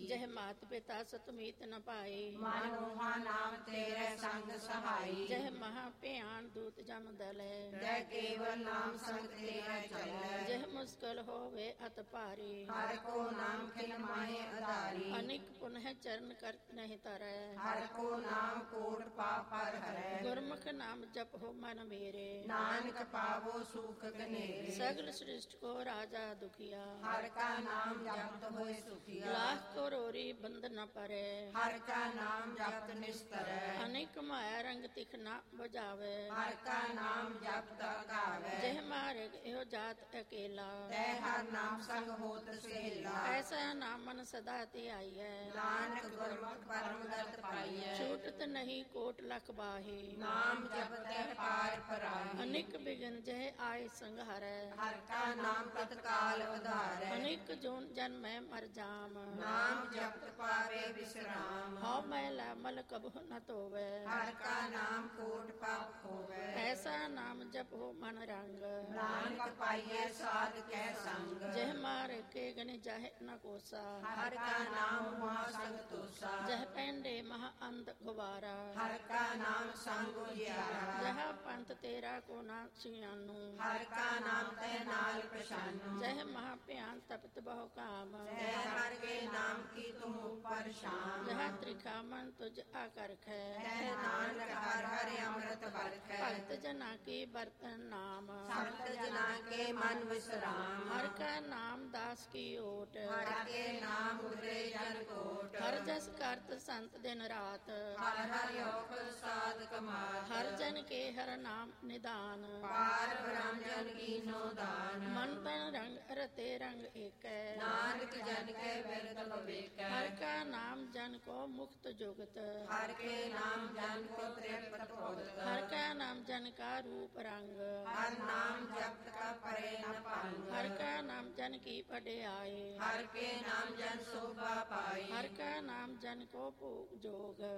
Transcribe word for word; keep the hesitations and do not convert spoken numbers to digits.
जह मात पिता सतमीत न पाए ਮਨ ਮੋਹਾ ਨਾਮ ਤੇਰੇ ਸੰਗ ਸਹਾਈ जह महा भयान दूत जम दल ਜੈ ਕੇਵਲ ਨਾਮ ਸੰਗ ਤੇਰਾ ਚੱਲੈ जह मुश्किल होवे अत भारी ਹਰ ਕੋ ਨਾਮ ਖਿਲ ਮਾਹੇ ਆਧਾਰੀ अनिक पुनः चरण कर नहीं तरੈ ਹਰ ਕੋ ਨਾਮ ਕੋਟ ਪਾਪ ਪਰ ਹਰੈ गुरमुख नाम जप हो मन मेरे ਨਾਨਕ ਪਾਵੋ ਸੁਖ ਘਨੇਰੇ सगल सृष्टि को राजा दुखिया ਹਰ ਕਾ ਨਾਮ ਜਪਤ ਹੋਏ ਸੁਖੀਆ लाख करोरी बंद न परे ਹਰ ਕਾ ਨਾਮ ਜਪਤ ਨਿਸਤਰੈ अनेक माया रंग तिख न बजावे ਹਰ ਕਾ ਨਾਮ ਜਪਤ ਗਾਵੇ जह मारे एहो जात अकेला ਤੈ ਹਰ ਨਾਮ ਸੰਗ ਹੋਤ ਸਹੇਲਾ ऐसा नाम मन सदा ते आई है ਨਾਨਕ ਗੁਰਮੁਖ ਪਰਮ ਗਤ ਪਾਈਐ छूटत नहीं कोट लख बाही ਨਾਮ ਜਪਤੈ ਪਾਰ ਪਰਾਈ अनेक बिघन जह आए संघारै ਹਰ ਕਾ ਨਾਮ ਤਤਕਾਲ ਉਧਾਰੈ अनेक जोन जन्म मर जाम ਨਾਮ ਜਪਤ ਪਾਵੇ ਵਿਸਰਾਮ हौ मैला मल कबहु न तोवे ਹਰ ਕਾ ਨਾਮ ਕੋਟ ਪਾਪ ਹੋਵੇ ऐसा नाम जप हो मन रंग ਨਾਨਕ ਪਾਈਐ ਸਾਧ ਕੈ ਸੰਗ जह मार के गण जाहे न कोसा ਹਰ ਕਾ ਨਾਮ ਮਹਾ ਸੰਗ ਤੋਸਾ जह पैंडे महा अंध गुबारा ਹਰ ਕਾ ਨਾਮ ਸੰਗ ਉਜਿਆਰਾ जहाँ पंथ तेरा को ना सियानु ਹਰ ਕਾ ਨਾਮ ਤੈ ਨਾਲ ਪਛਾਨੋ जह महा भयान तपत बहु काम ਤੈ ਹਰ ਕੇ ਨਾਮ ਕੀ ਤੁਮ ਉਪਰ ਸ਼ਾਮ जहाँ त्रिखा मन तुझ आकर खे ਤੈ ਨਾਨਕ ਹਰ ਹਰ ਅੰਮ੍ਰਿਤ ਵਰਖੈ भक्त जना की बर्तन नाम ਸੰਤ ਜਨਾ ਕੇ ਮਨ ਵਿਸਰਾਮ हर का नाम दास की ओट ਹਰ ਕੇ ਨਾਮ ਉਦਰੇ ਜਨ ਕੋਟ हर जस करत संत दिन रात ਹਰ ਹਰ ਯੋਗ ਸਾਧ ਕਮਾਤ हर जन के हर नाम निदान ਪਾਰ ਬ੍ਰਹਮ ਜਨ ਕੀਨੋ ਦਾਨ मन तन रंग रते रंग एक ਨਾਨਕ ਜਨ ਕੇ ਬਿਰਦ ਵਿਵੇਕੈ हर का नाम जन को मुक्त जुगत ਹਰ ਕੇ ਨਾਮ ਜਨ ਕੋ ਤ੍ਰਿਪਤ ਭੁਗਤ हर का नाम जन का रूप रंग ਹਰ ਨਾਮ ਜਪਤ ਕਾ ਪਰੇ ਨ ਭੰਗ हर का नाम जन की पढ़ाई ਹਰ ਕੇ ਨਾਮ ਜਨ ਸੋਭਾ ਪਾਈ हर का नाम जन को भोग जोग